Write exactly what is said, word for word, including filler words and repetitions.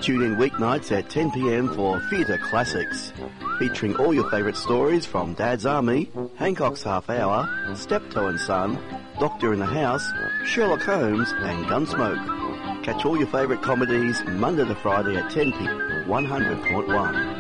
Tune in weeknights at ten p m for Theatre Classics, featuring all your favourite stories from Dad's Army, Hancock's Half Hour, Steptoe and Son, Doctor in the House, Sherlock Holmes and Gunsmoke. Catch all your favourite comedies Monday to Friday at ten p m, one hundred point one.